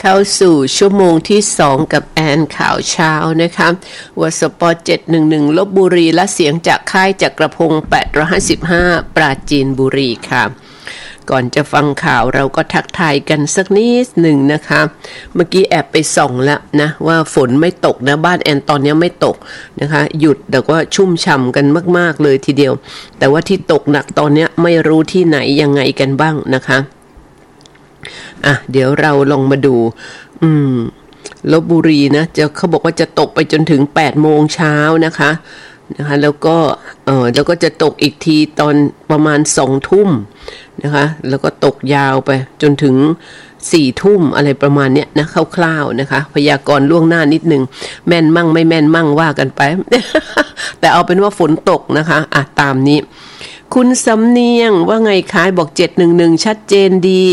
เข้าสู่ชั่วโมงที่2กับแอนข่าวเช้านะคะวสป711ลพบุรีและเสียงจากค่ายจักรพงศ์855ปราจีนบุรีค่ะก่อนจะฟังข่าวเราก็ทักทายกันสักนิดหนึ่งนะคะเมื่อกี้แอบไปส่องแล้วนะว่าฝนไม่ตกนะบ้านแอนตอนนี้ไม่ตกนะคะหยุดแต่ว่าชุ่มฉ่ำกันมากๆเลยทีเดียวแต่ว่าที่ตกหนักตอนนี้ไม่รู้ที่ไหนยังไงกันบ้างนะคะเดี๋ยวเราลองมาดูลพบุรีนะเขาบอกว่าจะตกไปจนถึง8โมงเช้านะคะแล้วก็จะตกอีกทีตอนประมาณ2ทุ่มนะคะแล้วก็ตกยาวไปจนถึง4ทุ่มอะไรประมาณเนี้ยนะคร่าวๆนะคะพยากรณ์ล่วงหน้านิดนึงแม่นมั่งไม่แม่นมั่งว่ากันไป แต่เอาเป็นว่าฝนตกนะคะตามนี้คุณสำเนียงว่าไงคะบอก711ชัดเจนดี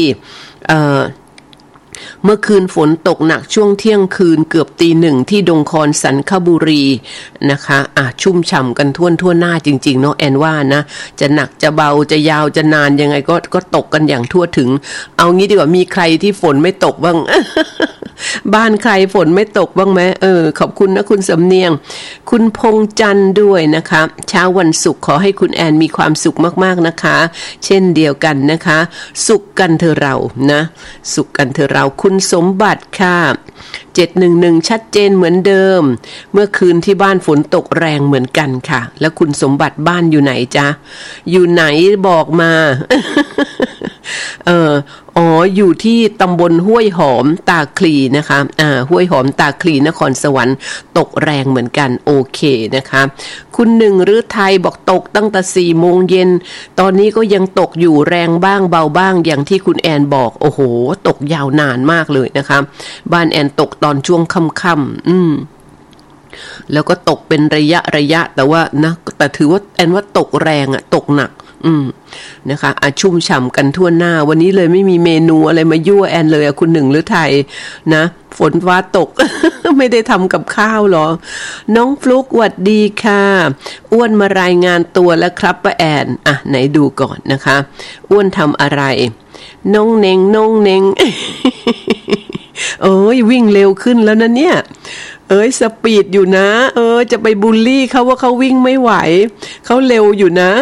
เมื่อคืนฝนตกหนักช่วงเที่ยงคืนเกือบตีหนึ่งที่ดงคอนสันคบุรีนะคะชุ่มฉ่ำกันทั่วหน้าจริงๆเนาะแอนว่านะจะหนักจะเบาจะยาวจะนานยังไงก็ตกกันอย่างทั่วถึงเอางี้ดีกว่ามีใครที่ฝนไม่ตกบ้าง บ้านใครฝนไม่ตกบ้างไหมขอบคุณนะคุณสำเนียงคุณพงจันทร์ด้วยนะคะเช้าวันศุกร์ขอให้คุณแอนมีความสุขมากๆนะคะเช่นเดียวกันนะคะสุขกันเถอะเรานะสุขกันเถอะเราคุณสมบัติค่ะ711ชัดเจนเหมือนเดิมเมื่อคืนที่บ้านฝนตกแรงเหมือนกันค่ะแล้วคุณสมบัติบ้านอยู่ไหนจ๊ะอยู่ไหนบอกมา อยู่ที่ตำบลห้วยหอมตาคลีนะคะห้วยหอมตาคลีนครสวรรค์ตกแรงเหมือนกันโอเคนะคะคุณหนึ่งฤทัยบอกตกตั้งแต่4 โมงเย็นตอนนี้ก็ยังตกอยู่แรงบ้างเบาบ้างอย่างที่คุณแอนบอกโอ้โหตกยาวนานมากเลยนะคะบ้านแอนตกตอนช่วงค่ำๆแล้วก็ตกเป็นระยะแต่ว่านะแต่ถือว่าแอนว่าตกแรงตกหนักนะคะชุ่มฉ่ำกันทั่วหน้าวันนี้เลยไม่มีเมนูอะไรมายั่วแอนเลยคุณหนึ่งหรือไทยนะฝนฟ้าตก ไม่ได้ทำกับข้าวหรอน้องฟลุกหวัดดีค่ะอ้วนมารายงานตัวแล้วครับป้าแอนไหนดูก่อนนะคะอ้วนทำอะไรน้องเน่ง โอ้ยวิ่งเร็วขึ้นแล้วนะเนี่ยสปีดอยู่นะจะไปบูลลี่เขาว่าเขาวิ่งไม่ไหวเขาเร็วอยู่นะ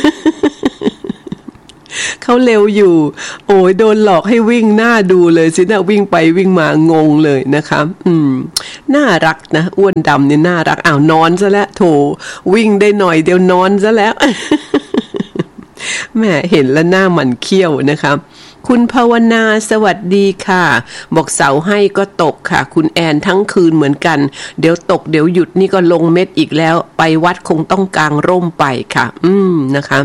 เขาเร็วอยู่โอ้ยโดนหลอกให้วิ่งหน้าดูเลยสินะวิ่งไปวิ่งมางงเลยนะคะน่ารักนะอ้วนดำเนี่ยน่ารักนอนซะแล้วโถวิ่งได้หน่อยเดียวนอนซะแล้ว แม่เห็นแล้วหน้าหมันเขี้ยวนะคะคุณภาวนาสวัสดีค่ะบอกเสาให้ก็ตกค่ะคุณแอนทั้งคืนเหมือนกันเดี๋ยวตกเดี๋ยวหยุดนี่ก็ลงเม็ดอีกแล้วไปวัดคงต้องกางร่มไปค่ะนะคะ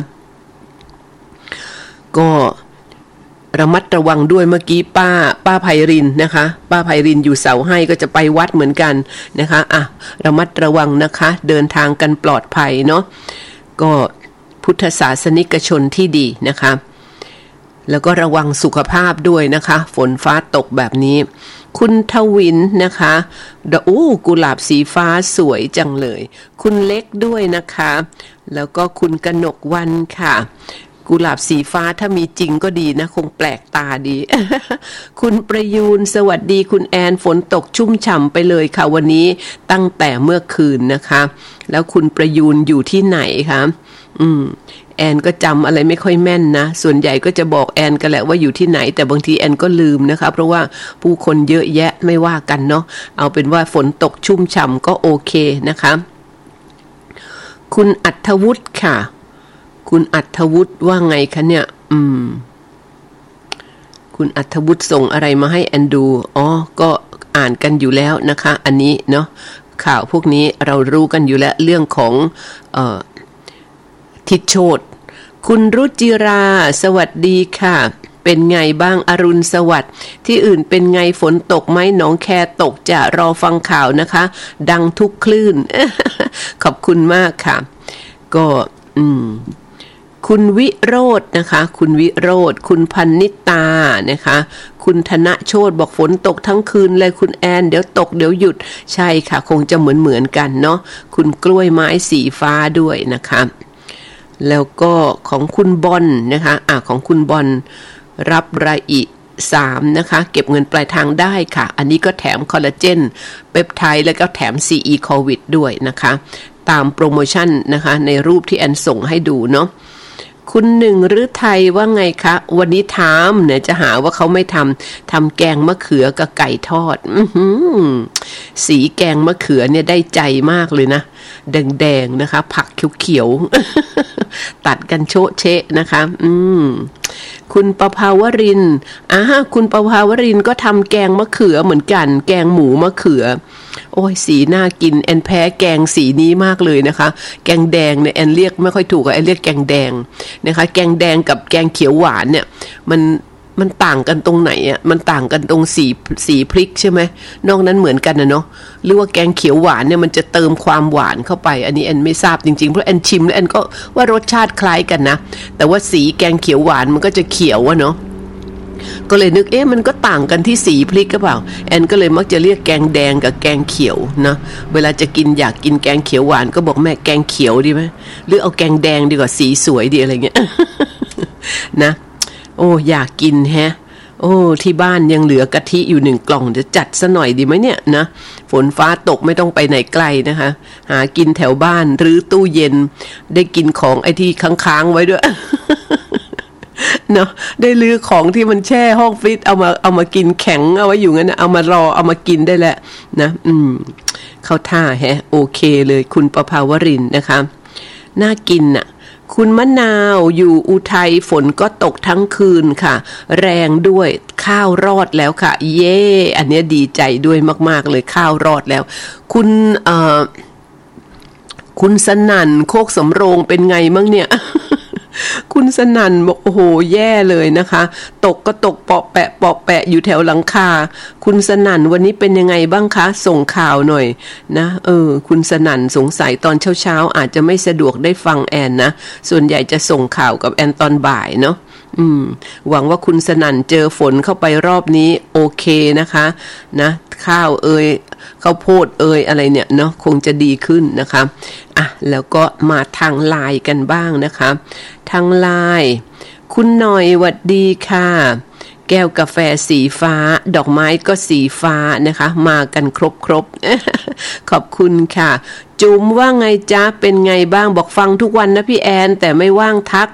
ก็ระมัดระวังด้วยเมื่อกี้ป้าไพรินนะคะป้าไพรินอยู่เสาให้ก็จะไปวัดเหมือนกันนะคะระมัดระวังนะคะเดินทางกันปลอดภัยเนาะก็พุทธศาสนิกชนที่ดีนะคะแล้วก็ระวังสุขภาพด้วยนะคะฝนฟ้าตกแบบนี้คุณทวินนะคะกุหลาบสีฟ้าสวยจังเลยคุณเล็กด้วยนะคะแล้วก็คุณกนกวันค่ะกุหลาบสีฟ้าถ้ามีจริงก็ดีนะคงแปลกตาดี คุณประยูนสวัสดีคุณแอนฝนตกชุ่มฉ่ำไปเลยค่ะวันนี้ตั้งแต่เมื่อคืนนะคะแล้วคุณประยูนอยู่ที่ไหนคะแอนก็จำอะไรไม่ค่อยแม่นนะส่วนใหญ่ก็จะบอกแอนกันแหละว่าอยู่ที่ไหนแต่บางทีแอนก็ลืมนะคะเพราะว่าผู้คนเยอะแยะไม่ว่ากันเนาะเอาเป็นว่าฝนตกชุ่มฉ่ำก็โอเคนะคะคุณอัธวุฒิค่ะคุณอัธวุฒิว่าไงคะเนี่ยคุณอัธวุฒิส่งอะไรมาให้แอนดูก็อ่านกันอยู่แล้วนะคะอันนี้เนาะข่าวพวกนี้เรารู้กันอยู่แล้วเรื่องของทิศโชติคุณรุจิราสวัสดีค่ะเป็นไงบ้างอรุณสวัสดิ์ที่อื่นเป็นไงฝนตกไหมหนองแคตกจะรอฟังข่าวนะคะดังทุกคลื่น ขอบคุณมากค่ะก็คุณวิโรจน์นะคะคุณวิโรจน์คุณพันนิตานะคะคุณธนโชติบอกฝนตกทั้งคืนเลยคุณแอนเดี๋ยวตกเดี๋ยวหยุดใช่ค่ะคงจะเหมือนกันเนาะคุณกล้วยไม้สีฟ้าด้วยนะคะแล้วก็ของคุณบอลนะคะของคุณบอลรับระอิ 3นะคะเก็บเงินปลายทางได้ค่ะอันนี้ก็แถมคอลลาเจนเปปไทด์แล้วก็แถม CE โควิดด้วยนะคะตามโปรโมชั่นนะคะในรูปที่แอนส่งให้ดูเนาะคุณหนึ่งฤทัยว่าไงคะวันนี้ทำเนี่ยจะหาว่าเขาไม่ทำแกงมะเขือกับไก่ทอดสีแกงมะเขือเนี่ยได้ใจมากเลยนะแดงๆนะคะผักเขียวๆตัดกันโชะเชะนะคะคุณประภาวรินคุณประภาวรินก็ทำแกงมะเขือเหมือนกันแกงหมูมะเขือโอ้ยสีน่ากินแอนแพ้แกงสีนี้มากเลยนะคะแกงแดงเนี่ยแอนเรียกไม่ค่อยถูกแอนเรียกแกงแดงนะคะแกงแดงกับแกงเขียวหวานเนี่ยมันต่างกันตรงไหนอ่ะมันต่างกันตรงสีพริกใช่ไหมนอกนั้นเหมือนกันนะเนาะหรือว่าแกงเขียวหวานเนี่ยมันจะเติมความหวานเข้าไปอันนี้แอนไม่ทราบจริงๆเพราะแอนชิมแล้วแอนก็ว่ารสชาติคล้ายกันนะแต่ว่าสีแกงเขียวหวานมันก็จะเขียวอะเนาะก็เลยนึกมันก็ต่างกันที่สีพริกหรือเปล่าแอนก็เลยมักจะเรียกแกงแดงกับแกงเขียวนะเวลาจะกินอยากกินแกงเขียวหวานก็บอกแม่แกงเขียวดีไหมหรือเอาแกงแดงดีกว่าสีสวยดีอะไรเงี้ย นะโอ้อยากกินแฮะโอ้ที่บ้านยังเหลือกะทิอยู่1 กล่องจะจัดซะหน่อยดีไหมเนี่ยนะฝนฟ้าตกไม่ต้องไปไหนไกลนะคะหากินแถวบ้านหรือตู้เย็นได้กินของไอ้ที่ค้างๆไว้ด้วย เนาะได้ลื้อของที่มันแช่ห้องฟรีซเอามากินแข็งเอาไว้อยู่งั้นนะเอามารอเอามากินได้แหละนะเข้าท่าแฮะโอเคเลยคุณประภาวรินนะคะน่ากินน่ะคุณมะนาวอยู่อุทัยฝนก็ตกทั้งคืนค่ะแรงด้วยข้าวรอดแล้วค่ะเย่อันนี้ดีใจด้วยมากๆเลยข้าวรอดแล้วคุณสนั่นโคกสำโรงเป็นไงมั่งเนี่ย คุณสนั่นบอกโอ้โหแย่เลยนะคะตกก็ตกเปาะแปะอยู่แถวหลังคาคุณสนั่นวันนี้เป็นยังไงบ้างคะส่งข่าวหน่อยนะคุณสนั่นสงสัยตอนเช้าอาจจะไม่สะดวกได้ฟังแอนนะส่วนใหญ่จะส่งข่าวกับแอนตอนบ่ายเนาะหวังว่าคุณสนั่นเจอฝนเข้าไปรอบนี้โอเคนะคะนะข้าวข้าวโพดอะไรเนี่ยเนาะคงจะดีขึ้นนะคะแล้วก็มาทางไลน์กันบ้างนะคะทางไลน์คุณหน่อยหวัดดีค่ะแก้วกาแฟสีฟ้าดอกไม้ก็สีฟ้านะคะมากันครบ ขอบคุณค่ะจุ๋มว่าไงจ๊ะเป็นไงบ้างบอกฟังทุกวันนะพี่แอนแต่ไม่ว่างทัก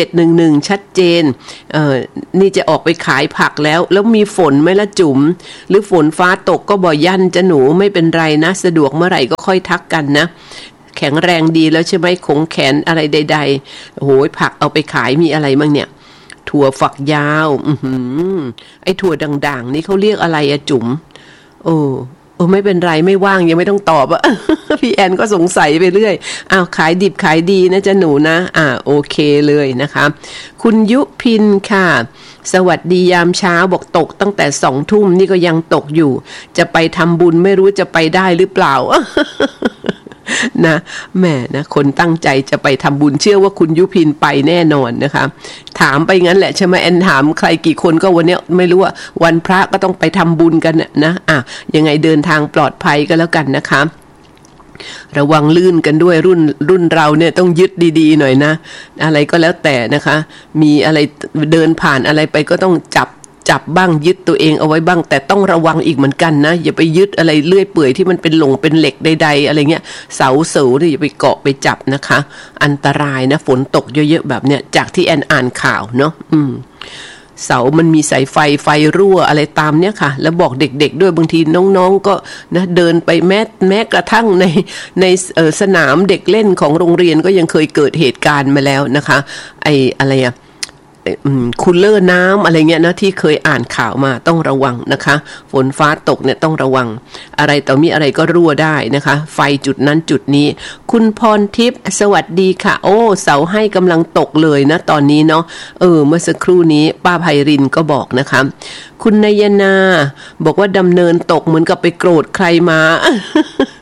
711ชัดเจนนี่จะออกไปขายผักแล้วมีฝนไหมล่ะจุ๋มหรือฝนฟ้าตกก็บ่ยั่นจะหนูไม่เป็นไรนะสะดวกเมื่อไหร่ก็ค่อยทักกันนะแข็งแรงดีแล้วใช่ไหมขงแขนอะไรใดๆโอ้โหผักเอาไปขายมีอะไรบ้างเนี่ยถั่วฝักยาวไอ้ถั่วด่างๆนี่เขาเรียกอะไรอะจุ๋มไม่เป็นไรไม่ว่างยังไม่ต้องตอบอะ พี่แอนก็สงสัยไปเรื่อยขายดิบขายดีนะจ๊ะหนูนะโอเคเลยนะคะคุณยุพินค่ะสวัสดียามเช้าบอกตกตั้งแต่20:00 นนี่ก็ยังตกอยู่จะไปทำบุญไม่รู้จะไปได้หรือเปล่า นะแม่นะคนตั้งใจจะไปทำบุญเชื่อว่าคุณยุพินไปแน่นอนนะคะถามไปงั้นแหละใช่ไหมแอนถามใครกี่คนก็วันนี้ไม่รู้ว่าวันพระก็ต้องไปทำบุญกันนะยังไงเดินทางปลอดภัยก็แล้วกันนะคะระวังลื่นกันด้วยรุ่นเราเนี่ยต้องยึดดีๆหน่อยนะอะไรก็แล้วแต่นะคะมีอะไรเดินผ่านอะไรไปก็ต้องจับบ้างยึดตัวเองเอาไว้บ้างแต่ต้องระวังอีกเหมือนกันนะอย่าไปยึดอะไรเลื่อยเปื่อยที่มันเป็นเป็นเหล็กใดๆอะไรเงี้ยเสาเนี่ยอย่าไปเกาะไปจับนะคะอันตรายนะฝนตกเยอะๆแบบเนี้ยจากที่แอนอ่านข่าวเนาะเสามันมีสายไฟรั่วอะไรตามเนี้ยค่ะแล้วบอกเด็กๆด้วยบางทีน้องๆก็นะเดินไปแม้กระทั่งในสนามเด็กเล่นของโรงเรียนก็ยังเคยเกิดเหตุการณ์มาแล้วนะคะอะไรคูลเลอร์น้ำอะไรเงี้ยนะที่เคยอ่านข่าวมาต้องระวังนะคะฝนฟ้าตกเนี่ยต้องระวังอะไรต่อมีอะไรก็รั่วได้นะคะไฟจุดนั้นจุดนี้คุณพรทิพย์สวัสดีค่ะโอ้เสาให้กำลังตกเลยนะตอนนี้เนาะเมื่อสักครู่นี้ป้าไพรินก็บอกนะคะคุณนายนาบอกว่าดำเนินตกเหมือนกับไปโกรธใครมา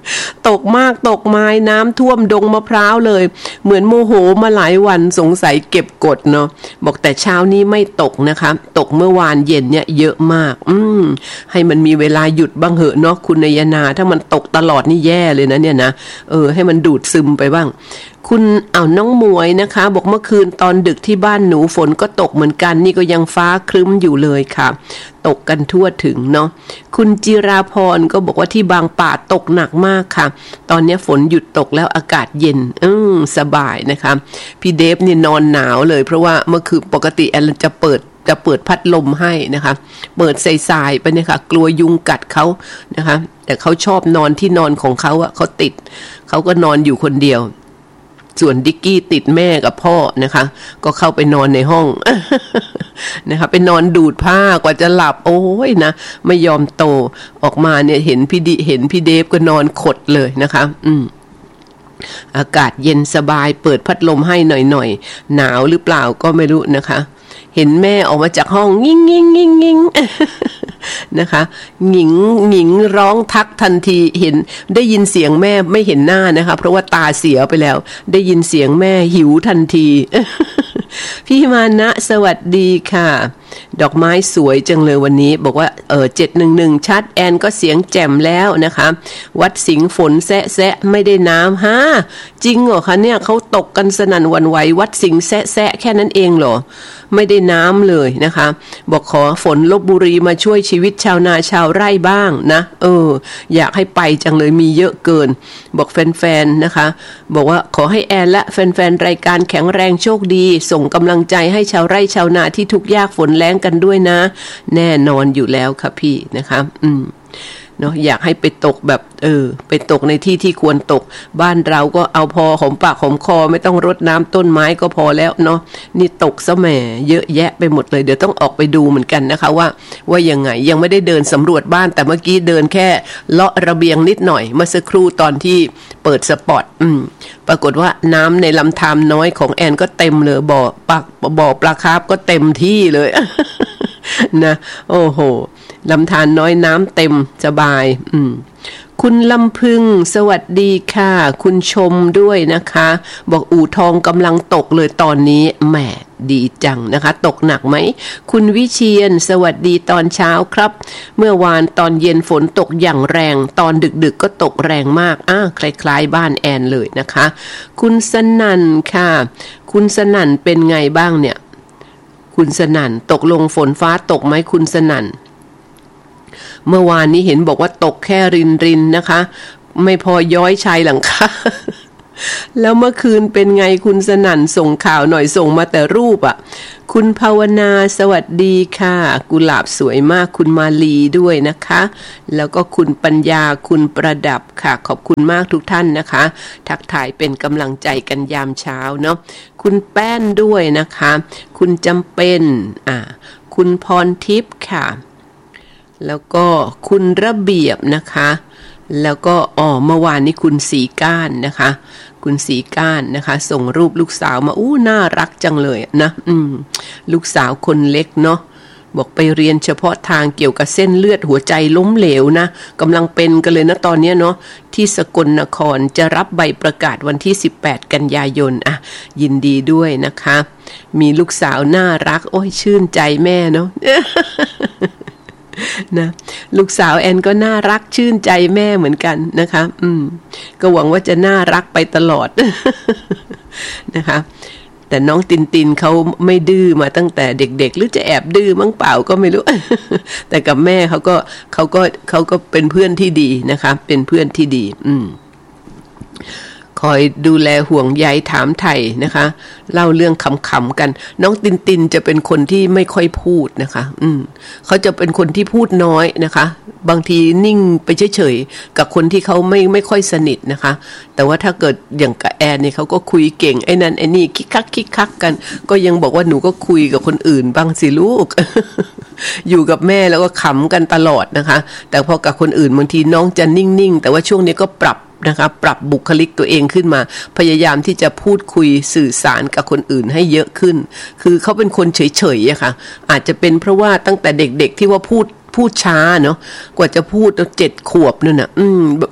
ตกมากตกไม้น้ำท่วมดงมะพร้าวเลยเหมือนโมโหมาหลายวันสงสัยเก็บกดเนาะบอกแต่เช้านี้ไม่ตกนะคะตกเมื่อวานเย็นเนี่ยเยอะมากให้มันมีเวลาหยุดบ้างเหอะเนาะคุณนายนาถ้ามันตกตลอดนี่แย่เลยนะเนี่ยนะให้มันดูดซึมไปบ้างคุณน้องหมวยนะคะบอกเมื่อคืนตอนดึกที่บ้านหนูฝนก็ตกเหมือนกันนี่ก็ยังฟ้าครึ้มอยู่เลยค่ะตกกันทั่วถึงเนาะคุณจิราพรก็บอกว่าที่บางป่าตกหนักมากค่ะตอนนี้ฝนหยุดตกแล้วอากาศเย็นสบายนะคะพี่เดฟนี่นอนหนาวเลยเพราะว่าเมื่อคืนปกติแอนจะเปิดพัดลมให้นะคะเปิดสายๆไปเนี่ยค่ะกลัวยุงกัดเขานะคะแต่เขาชอบนอนที่นอนของเขาอะเขาติดเขาก็นอนอยู่คนเดียวส่วนดิกกี้ติดแม่กับพ่อนะคะก็เข้าไปนอนในห้อง นะคะไปนอนดูดผ้ากว่าจะหลับโอ้ยนะไม่ยอมโตออกมาเนี่ยเห็นพี่เดฟก็นอนขดเลยนะคะอากาศเย็นสบายเปิดพัดลมให้หน่อยๆหนาวหรือเปล่าก็ไม่รู้นะคะเห็นแม่ออกมาจากห้องงิ่งนะคะหญิงร้องทักทันทีเห็นได้ยินเสียงแม่ไม่เห็นหน้านะคะเพราะว่าตาเสียไปแล้วได้ยินเสียงแม่หิวทันที พี่มานะสวัสดีค่ะดอกไม้สวยจังเลยวันนี้บอกว่า711ชัดแอนก็เสียงแจ่มแล้วนะคะวัดสิงห์ฝนแซะไม่ได้น้ำฮะจริงเหรอคะเนี่ยเขาตกกันสนั่นหวั่นไหววัดสิงห์แซะแค่นั้นเองเหรอไม่ได้น้ำเลยนะคะบอกขอฝนลพบุรีมาช่วยชีวิตชาวนาชาวไร่บ้างนะอยากให้ไปจังเลยมีเยอะเกินบอกแฟนๆนะคะบอกว่าขอให้แอนและแฟนๆรายการแข็งแรงโชคดีส่งกำลังใจให้ชาวไร่ชาวนาที่ทุกข์ยากฝนแล้งกันด้วยนะแน่นอนอยู่แล้วค่ะพี่นะคะเนาะอยากให้ไปตกแบบไปตกในที่ที่ควรตกบ้านเราก็เอาพอหอมปากหอมคอไม่ต้องรดน้ำต้นไม้ก็พอแล้วเนาะนี่ตกซะแหมเยอะแยะไปหมดเลยเดี๋ยวต้องออกไปดูเหมือนกันนะคะว่ายังไงยังไม่ได้เดินสำรวจบ้านแต่เมื่อกี้เดินแค่เลาะระเบียงนิดหน่อยเมื่อสักครู่ตอนที่เปิดสปอตปรากฏว่าน้ำในลำธารน้อยของแอนก็เต็มเลยบ่อปลาคาร์ฟก็เต็มที่เลย นะโอ้โหลำธารน้อยน้ำเต็มสบายคุณลำพึงสวัสดีค่ะคุณชมด้วยนะคะบอกอู่ทองกำลังตกเลยตอนนี้แหมดีจังนะคะตกหนักไหมคุณวิเชียรสวัสดีตอนเช้าครับเมื่อวานตอนเย็นฝนตกอย่างแรงตอนดึกก็ตกแรงมากคล้ายๆบ้านแอนเลยนะคะคุณสนั่นค่ะคุณสนั่นเป็นไงบ้างเนี่ยคุณสนั่นตกลงฝนฟ้าตกไหมคุณสนั่นเมื่อวานนี้เห็นบอกว่าตกแค่รินนะคะไม่พอย้อยชายหลังคา แล้วเมื่อคืนเป็นไงคุณสนั่นส่งข่าวหน่อยส่งมาแต่รูปคุณภาวนาสวัสดีค่ะกุหลาบสวยมากคุณมาลีด้วยนะคะแล้วก็คุณปัญญาคุณประดับค่ะขอบคุณมากทุกท่านนะคะทักทายเป็นกำลังใจกันยามเช้าเนาะคุณแป้นด้วยนะคะคุณจำเป็นคุณพรทิพย์ค่ะแล้วก็คุณระเบียบนะคะแล้วก็เมื่อวานนี้คุณสีก้านนะคะคุณสีก้านนะคะส่งรูปลูกสาวมาน่ารักจังเลยนะลูกสาวคนเล็กเนาะบอกไปเรียนเฉพาะทางเกี่ยวกับเส้นเลือดหัวใจล้มเหลวนะกำลังเป็นกันเลยนะตอนนี้เนาะที่สกลนครจะรับใบประกาศวันที่18กันยายนยินดีด้วยนะคะมีลูกสาวน่ารักโอ้ยชื่นใจแม่เนาะ นะลูกสาวแอนก็น่ารักชื่นใจแม่เหมือนกันนะคะก็หวังว่าจะน่ารักไปตลอด นะคะแต่น้องตินเขาไม่ดื้อมาตั้งแต่เด็กๆหรือจะแอบดื้อมั้งเปล่าก็ไม่รู้ แต่กับแม่เขาก็เป็นเพื่อนที่ดีนะคะเป็นเพื่อนที่ดีคอยดูแลห่วงใยถามไถ่นะคะเล่าเรื่องขำๆกันน้องตินจะเป็นคนที่ไม่ค่อยพูดนะคะเขาจะเป็นคนที่พูดน้อยนะคะบางทีนิ่งไปเฉยๆกับคนที่เขาไม่ค่อยสนิทนะคะแต่ว่าถ้าเกิดอย่างกับแอนเนี่ยเขาก็คุยเก่งไอ้นั่นไอ้นี่คิกคักกันก็ยังบอกว่าหนูก็คุยกับคนอื่นบ้างสิลูก อยู่กับแม่แล้วก็ขำกันตลอดนะคะแต่พอกับคนอื่นบางทีน้องจะนิ่งๆแต่ว่าช่วงนี้ก็ปรับบุคลิกตัวเองขึ้นมาพยายามที่จะพูดคุยสื่อสารกับคนอื่นให้เยอะขึ้นคือเขาเป็นคนเฉยๆค่ะอาจจะเป็นเพราะว่าตั้งแต่เด็กๆที่ว่าพูดช้าเนาะกว่าจะพูด7 ขวบนั่นน่ะ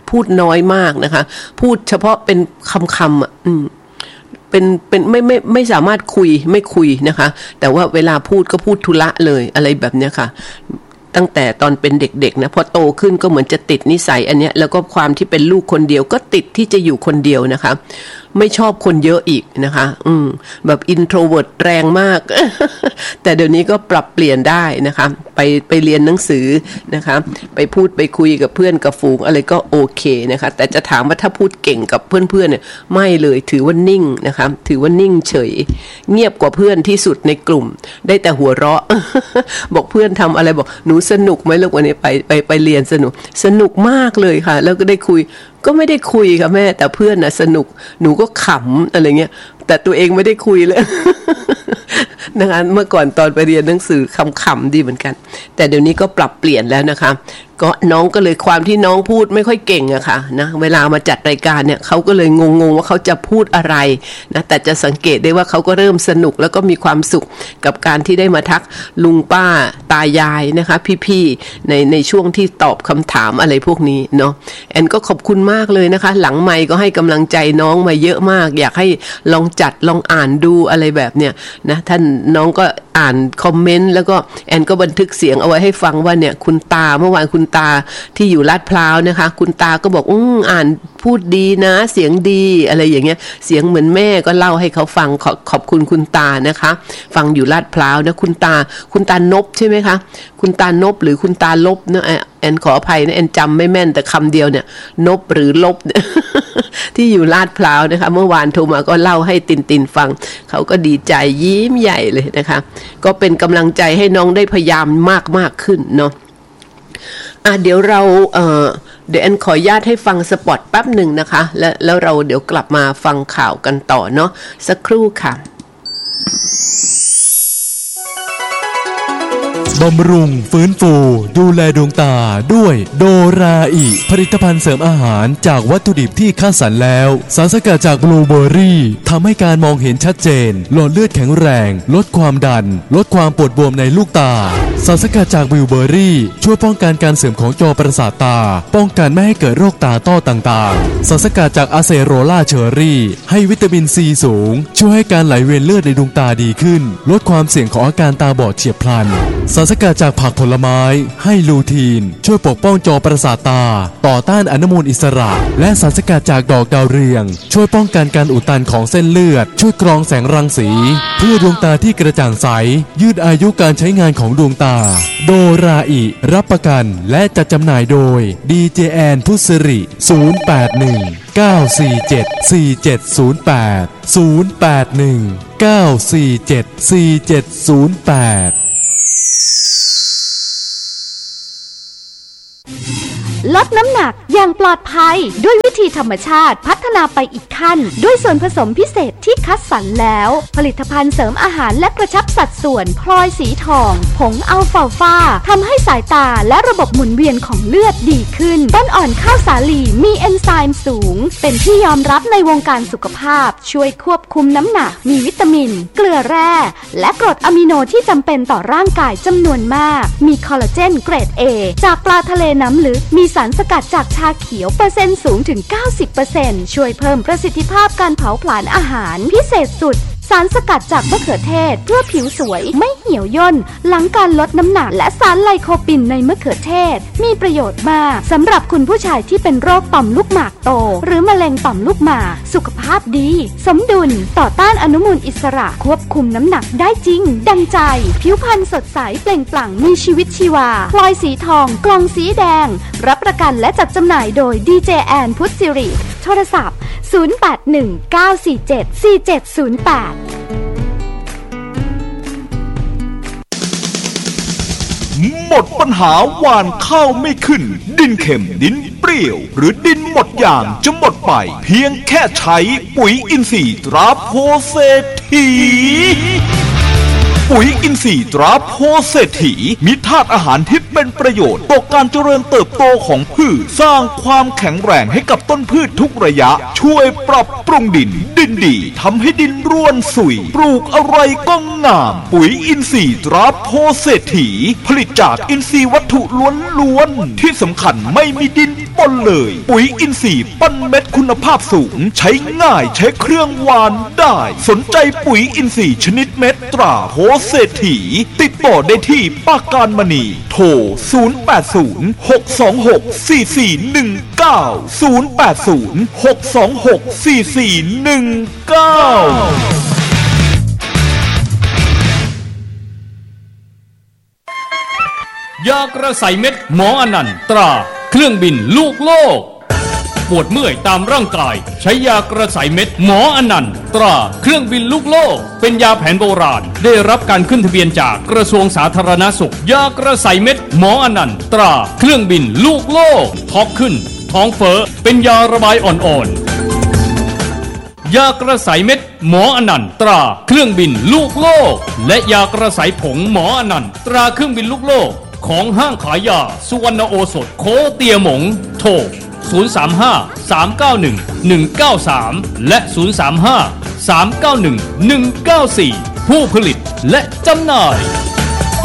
พูดน้อยมากนะคะพูดเฉพาะเป็นคำอ่ะเป็นไม่สามารถไม่คุยนะคะแต่ว่าเวลาพูดก็พูดธุระเลยอะไรแบบเนี้ยค่ะตั้งแต่ตอนเป็นเด็กๆนะพอโตขึ้นก็เหมือนจะติดนิสัยอันเนี้ยแล้วก็ความที่เป็นลูกคนเดียวก็ติดที่จะอยู่คนเดียวนะคะไม่ชอบคนเยอะอีกนะคะแบบอินโทรเวิร์ตแรงมาก แต่เดี๋ยวนี้ก็ปรับเปลี่ยนได้นะคะไปเรียนหนังสือนะคะไปพูดไปคุยกับเพื่อนกับฝูงอะไรก็โอเคนะคะแต่จะถามว่าถ้าพูดเก่งกับเพื่อนๆเนี่ยไม่เลยถือว่านิ่งนะคะถือว่านิ่งเฉยเงียบกว่าเพื่อนที่สุดในกลุ่มได้แต่หัวเราะ บอกเพื่อนทำอะไรบอกหนูสนุกไหมลูกวันนี้ไปเรียนสนุกมากเลยค่ะแล้วก็ได้คุยก็ไม่ได้คุยค่ะแม่แต่เพื่อนน่ะสนุกหนูก็ขำอะไรเงี้ยแต่ตัวเองไม่ได้คุยเลย นะคะเมื่อก่อนตอนไปเรียนหนังสือขำๆดีเหมือนกันแต่เดี๋ยวนี้ก็ปรับเปลี่ยนแล้วนะคะก็น้องก็เลยความที่น้องพูดไม่ค่อยเก่งอะค่ะนะเวลามาจัดรายการเนี่ยเขาก็เลยงงว่าเขาจะพูดอะไรนะแต่จะสังเกตได้ว่าเขาก็เริ่มสนุกแล้วก็มีความสุขกับการที่ได้มาทักลุงป้าตายายนะคะพี่ๆในช่วงที่ตอบคำถามอะไรพวกนี้เนาะแอนก็ขอบคุณมากเลยนะคะหลังไมค์ก็ให้กำลังใจน้องมาเยอะมากอยากให้ลองจัดลองอ่านดูอะไรแบบเนี้ยนะท่านน้องก็อ่านคอมเมนต์แล้วก็แอนก็บันทึกเสียงเอาไว้ให้ฟังว่าเนี่ยคุณตาเมื่อวานคุณตาที่อยู่ลาดพร้าวนะคะคุณตาก็บอกอ่านพูดดีนะเสียงดีอะไรอย่างเงี้ยเสียงเหมือนแม่ก็เล่าให้เขาฟังขอบคุณคุณตานะคะฟังอยู่ลาดพร้าวนะคุณตานบใช่ไหมคะคุณตานบหรือคุณตาลบนะแอนขออภัยนะแอนจำไม่แม่นแต่คำเดียวเนี่ยนบหรือลบ ที่อยู่ลาดพร้าวนะคะเมื่อวานโทรมาก็เล่าให้ตินฟังเขาก็ดีใจยิ้มใหญ่เลยนะคะก็เป็นกำลังใจให้น้องได้พยายามมากขึ้นเนาะเดี๋ยวเราเดี๋ยวแอนขออนุญาตให้ฟังสปอตแป๊บหนึ่งนะคะแล้วเราเดี๋ยวกลับมาฟังข่าวกันต่อเนาะสักครู่ค่ะบำรุงฟื้นฟูดูแลดวงตาด้วยโดราอิผลิตภัณฑ์เสริมอาหารจากวัตถุดิบที่คัดสรรแล้วสารสกัดจากบลูเบอร์รี่ทำให้การมองเห็นชัดเจนหลอดเลือดแข็งแรงลดความดันลดความปวดบวมในลูกตาสารสกัดจากบลูเบอร์รี่ช่วยป้องกันการเสื่อมของจอประสาทตาป้องกันไม่ให้เกิดโรคตาต้อต่างๆสารสกัดจากอะเซโรล่าเชอร์รี่ให้วิตามินซีสูงช่วยให้การไหลเวียนเลือดในดวงตาดีขึ้นลดความเสี่ยงของอาการตาบอดเฉียบพลันสารสกัดจากผักผลไม้ให้ลูทีนช่วยปกป้องจอประสาทตาต่อต้านอนุมูลอิสระและสารสกัดจากดอกดาวเรืองช่วยป้องกันการอุดตันของเส้นเลือดช่วยกรองแสงรังสีเพื่อดวงตาที่กระจ่างใสยืดอายุการใช้งานของดวงตาโดราอิรับประกันและจัดจำหน่ายโดย DJN พุศริ 081 947 4708 081 947 4708 ลดน้ำหนักอย่างปลอดภัยด้วยวิธีธรรมชาติพัฒนาไปอีกขั้นด้วยส่วนผสมพิเศษที่คัดสรรแล้วผลิตภัณฑ์เสริมอาหารและกระชับสัดส่วนพลอยสีทองผงอัลฟาฟาทำให้สายตาและระบบหมุนเวียนของเลือดดีขึ้นต้นอ่อนข้าวสาลีมีเอนไซม์สูงเป็นที่ยอมรับในวงการสุขภาพช่วยควบคุมน้ำหนักมีวิตามินเกลือแร่และกรดอะมิโนที่จำเป็นต่อร่างกายจำนวนมากมีคอลลาเจนเกรด A จากปลาทะเลน้ำลึกมีสารสกัดจากชาเขียวเปอร์เซ็นต์สูงถึง 90% ช่วยเพิ่มประสิทธิภาพการเผาผลาญอาหารพิเศษสุดสารสกัดจากมะเขือเทศเพื่อผิวสวยไม่เหี่ยวย่นหลังการลดน้ำหนักและสารไลโคปินในมะเขือเทศมีประโยชน์มากสำหรับคุณผู้ชายที่เป็นโรคต่อมลูกหมากโตหรือมะเร็งต่อมลูกหมากสุขภาพดีสมดุลต่อต้านอนุมูลอิสระควบคุมน้ำหนักได้จริงดังใจผิวพรรณสดใสเปล่งปลั่งมีชีวิตชีวาพลอยสีทองกล่องสีแดงรับประกันและจัดจำหน่ายโดย DJN พุทธสิริโทรศัพท์ 0819474708 หมดปัญหาหว่านข้าวไม่ขึ้นดินเค็มดินเปรี้ยวหรือดินหมดอย่างจะหมดไปเพียงแค่ใช้ปุ๋ยอินทรีย์ตราโพเศรษฐีปุ๋ยอินทรีย์ตราโพเศรษฐีมีธาตุอาหารที่เป็นประโยชน์ต่อการเจริญเติบโตของพืชสร้างความแข็งแรงให้กับต้นพืชทุกระยะช่วยปรับปรุงดินดีทำให้ดินร่วนสุยปลูกอะไรก็งามปุ๋ยอินทรีย์ตราโพเศรษฐีผลิตจากอินทรีย์วัตถุล้วนๆที่สำคัญไม่มีดินปนเลยปุ๋ยอินทรีย์ปั้นเม็ดคุณภาพสูงใช้ง่ายใช้เครื่องหวานได้สนใจปุ๋ยอินทรีย์ชนิดเม็ดตราโพเศรษฐีติดต่อได้ที่ป้าการมณีโทรยากระใสเม็ดหมออนันต์ตราเครื่องบินลูกโลกปวดเมื่อยตามร่างกายใช้ยากระใสเม็ดหมออนันต์ตราเครื่องบินลูกโลกเป็นยาแผนโบราณได้รับการขึ้นทะเบียนจากกระทรวงสาธารณสุขยากระใสเม็ดหมออนันต์ตราเครื่องบินลูกโลกท้องขึ้นท้องเฟ้อเป็นยาระบายอ่อนๆยากระใสเม็ดหมออนันต์ตราเครื่องบินลูกโลกและยากระใสผงหมออนันต์ตราเครื่องบินลูกโลกของห้างขายยาสุวรรณโอสถโคเตียหมงโทร035-391-193 และ 035-391-194 ผู้ผลิตและจำหน่าย